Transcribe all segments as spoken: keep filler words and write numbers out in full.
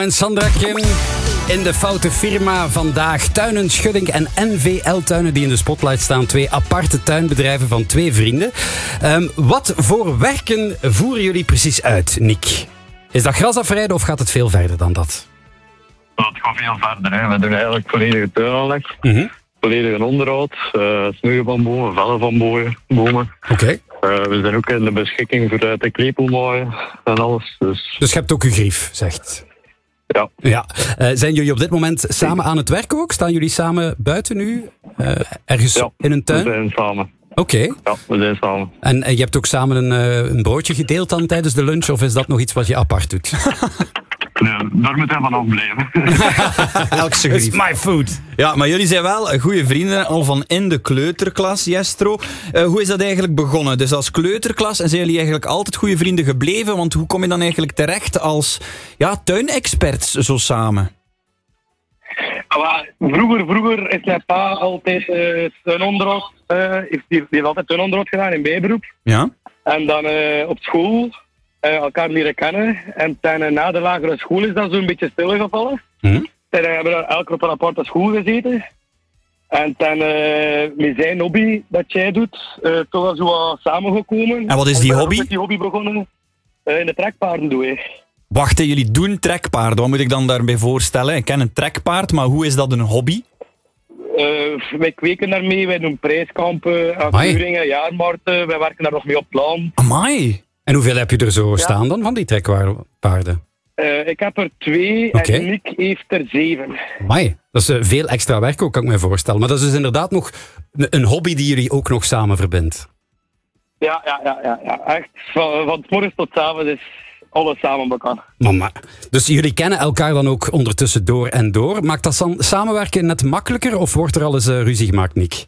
En Sandra Kim in de foute firma vandaag. Tuinen Schudding en N V L-tuinen die in de spotlight staan. Twee aparte tuinbedrijven van twee vrienden. Um, wat voor werken voeren jullie precies uit, Nick? Is dat gras afrijden of gaat het veel verder dan dat? Dat gaat veel verder. Hè. We doen eigenlijk volledige tuinaanleg. Mm-hmm. Volledige onderhoud. Uh, snoeien van bomen, vellen van bomen. bomen. Oké. Okay. Uh, we zijn ook in de beschikking voor uh, de klepelmaaien en alles. Dus... dus je hebt ook uw grief, zegt. Ja. ja. Uh, zijn jullie op dit moment samen aan het werk ook? Staan jullie samen buiten nu? Uh, ergens ja, in een tuin? we zijn samen. Oké. Okay. Ja, we zijn samen. En, en je hebt ook samen een, uh, een broodje gedeeld dan tijdens de lunch? Of is dat nog iets wat je apart doet? Nee, daar moet hij van afblijven. Elk zijn grief. It's my food. Ja, maar jullie zijn wel goede vrienden al van in de kleuterklas, Jestro. Uh, hoe is dat eigenlijk begonnen? Dus als kleuterklas, en zijn jullie eigenlijk altijd goede vrienden gebleven? Want hoe kom je dan eigenlijk terecht als ja, tuinexperts zo samen? Maar vroeger, vroeger is mijn pa altijd uh, tuinonderhoud. Uh, heeft, die heeft altijd tuinonderhoud gedaan in bijberoep. Ja. En dan uh, op school uh, elkaar leren kennen. En dan, uh, na de lagere school is dat zo'n beetje stilgevallen. Mm-hmm. Dan uh, hebben we elke op een aparte school gezeten. En dan uh, met zijn hobby dat jij doet, uh, toch wel zo wat samengekomen. En wat is die en hobby? Met die hobby begonnen uh, in de trekpaarden doen. Hè. Wacht, jullie doen trekpaarden. Wat moet ik dan daarbij voorstellen? Ik ken een trekpaard, maar hoe is dat een hobby? Uh, wij kweken daarmee, wij doen prijskampen, aanvuringen, jaarmarkten. Wij werken daar nog mee op plan. Amai! En hoeveel heb je er zo ja. staan dan van die trekpaarden? Uh, ik heb er twee okay. en Nick heeft er zeven. Amai, dat is uh, veel extra werk ook, kan ik me voorstellen. Maar dat is dus inderdaad nog een hobby die jullie ook nog samen verbindt. Ja, ja, ja, ja, ja. Echt. Van, van 's morgens tot 's avonds is alles samen elkaar. Mama. Dus jullie kennen elkaar dan ook ondertussen door en door. Maakt dat dan samenwerken net makkelijker of wordt er al eens uh, ruzie gemaakt, Nick?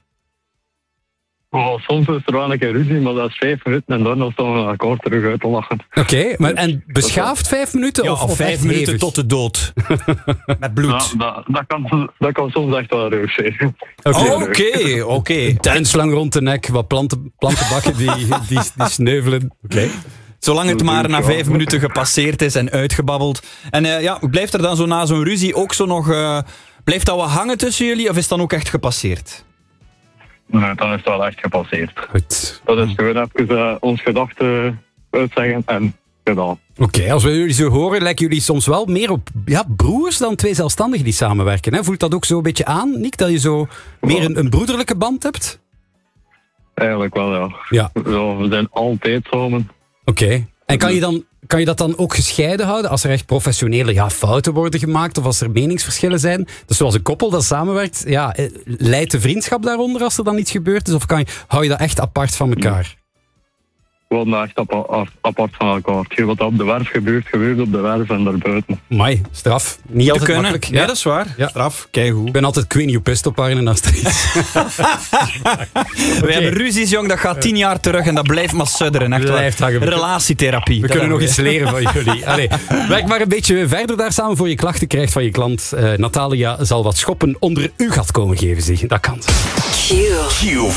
Oh, soms is er wel een keer ruzie, maar dat is vijf minuten en dan staan we elkaar terug uit te lachen. Oké, okay, maar en beschaafd vijf minuten? Ja, of, of, of vijf minuten hevig? Tot de dood. Met bloed. Ja, dat, dat, kan, dat kan soms echt wel leuk zijn. Oké, oké. Okay. Tuinslang rond de nek, wat planten, plantenbakken die, die, die, die sneuvelen. Oké. Okay. Zolang het maar na vijf minuten gepasseerd is en uitgebabbeld. En uh, ja, blijft er dan zo na zo'n ruzie ook zo nog... Uh, blijft dat wat hangen tussen jullie of is het dan ook echt gepasseerd? Nee, dan is het wel echt gepasseerd. Goed. Dat is gewoon even uh, ons gedachten uitzeggen en gedaan. Oké, okay, als we jullie zo horen, lijken jullie soms wel meer op ja, broers dan twee zelfstandigen die samenwerken. Hè? Voelt dat ook zo een beetje aan, Nick, dat je zo meer een, een broederlijke band hebt? Eigenlijk wel, ja. ja. ja we zijn altijd samen. Oké. Okay. En kan je, dan, kan je dat dan ook gescheiden houden als er echt professionele ja, fouten worden gemaakt of als er meningsverschillen zijn? Dus zoals een koppel dat samenwerkt, ja, leidt de vriendschap daaronder als er dan iets gebeurd is? Of kan je, hou je dat echt apart van elkaar? We houden echt apart van elkaar. Wat op de werf gebeurt, gebeurt op de werf en daarbuiten. Amai, straf. Niet altijd kunnen. makkelijk. Ja, ja, dat is waar. Ja. Straf, keigoed. Ik ben altijd Queen You Pist op Arne als er iets. Okay. We hebben ruzies, jong, dat gaat tien jaar terug en dat blijft maar sudderen. Echt blijft waar. Relatietherapie. We kunnen nog eens leren van jullie. Allee, werk maar een beetje verder daar samen voor je klachten krijgt van je klant. Uh, Natalia zal wat schoppen onder uw gat komen geven, zeg. Dat kan. Q. Q